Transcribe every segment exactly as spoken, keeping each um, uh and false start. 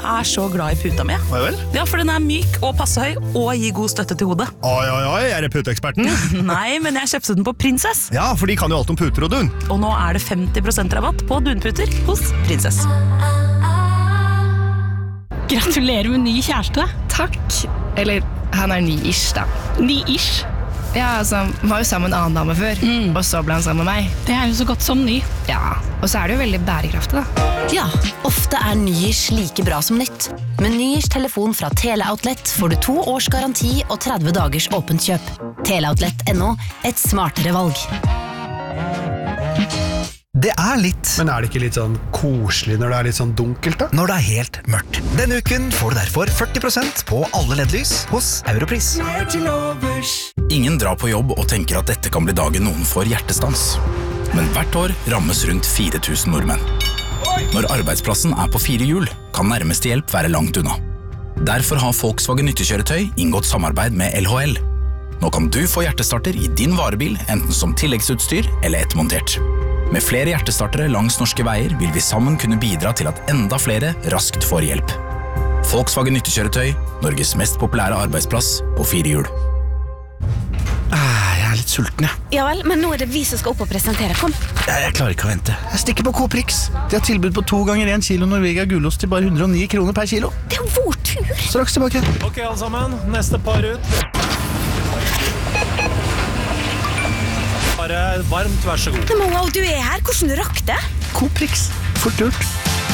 er så glad i puta mi. Hva vel? Ja, for den er myk og passe høy og gir god støtte til hodet. Oi, oi, oi, er det puteeksperten? Nei, men jeg kjøpte den på Princess. Ja, for de kan jo alt om puter og dun. Og nå er det femti prosent rabatt på dunputer hos Princess. Gratulerer med ny kjæreste. Takk. Eller, han er ny-ish da. Ny-ish. Ja, altså, han var jo sammen med en annen dame før, Mm. og så ble han sammen med meg. Det er jo så godt som ny. Ja, og så er det jo veldig bærekraftig da. Ja, ofte er Nyish like bra som nytt. Med Nyish telefon fra Teleoutlet får du to års garanti og tretti dagers åpent kjøp. Teleoutlet punktum no, et smartere valg. Det er litt. Men er det ikke litt sånn koselig når det er litt sånn dunkelt da? Når det er helt mørkt. Denne uken får du derfor førti prosent på alle L E D-lys hos Europris. Ingen drar på jobb og tenker at dette kan bli dagen noen får hjertestans. Men hvert år rammes rundt fire tusen nordmenn. Når arbeidsplassen er på fire hjul, kan nærmeste hjelp være langt unna. Derfor har Volkswagen nyttekjøretøy inngått samarbeid med L H L. Nå kan du få hjertestarter i din varebil, enten som tilleggsutstyr eller ettermontert. Med flere hjertestartere langs norske veier vil vi sammen kunne bidra til at enda flere raskt får hjelp. Volkswagen nyttekjøretøy, Norges mest populære arbeidsplass på fire hjul. Ah, jeg er litt sulten, jeg. Ja vel, men nå er det vi som skal opp og presentere. Kom. Jeg, jeg klarer ikke å vente. Jeg stikker på Coprix. De har tilbud på to ganger en kilo Norvegia gulost til bare hundre og ni kroner per kilo. Det er jo vår tur. Straks tilbake. Ok, alle sammen. Neste par ut. Bare varmt, vær så god. Men wow, du er her. Hvordan du rakk det? Coprix. Fort gjort.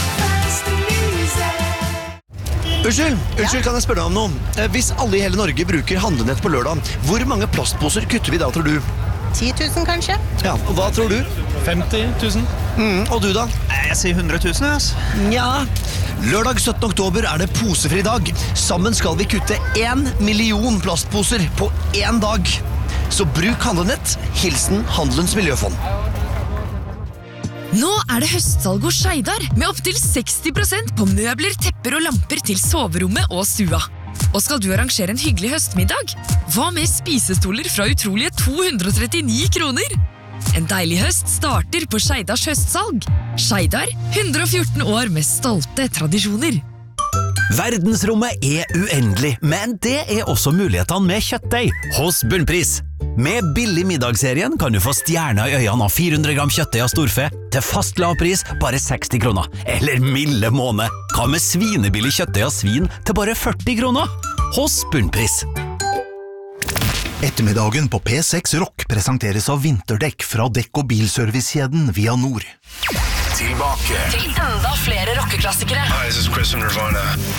Unnskyld, unnskyld, kan jeg spørre deg om noe? Eh, Hvis alle i hele Norge bruker handlenett på lørdag, hvor mange plastposer kutter vi da, tror du? ti tusen kanskje? Ja, og hva tror du? femti tusen. Mm, og du da? Jeg sier hundre tusen, altså. Ja. Lørdag syttende oktober er det posefri dag. Sammen skal vi kutte en million plastposer på en dag. Så bruk handlenett. Hilsen Handelens Miljøfond. Nå er det høstsalg hos Skeidar, med opp til seksti prosent på møbler, tepper og lamper til soverommet og stua. Og skal du arrangere en hyggelig høstmiddag? Hva med spisestoler fra utrolige to hundre og trettini kroner? En deilig høst starter på Skeidars høstsalg. Skeidar, hundre og fjorten år med stolte tradisjoner. Verdensrommet er uendelig, men det er også mulighetene med kjøttdeig hos Bunnpris. Med billig middagsserien kan du få stjerner i øynene av fire hundre gram kjøttdeig av storfe til fast lavpris bare seksti kroner. Eller milde måned. Hva med svinebillig kjøttdeig av svin til bare førti kroner? Hos Bunnpris. Ettermiddagen på P seks Rock presenteres av vinterdekk fra dekk- og bilservicekjeden Via Nord. Tilbake Til enda flere rockeklassikere. Hi, this is Chris from Nirvana.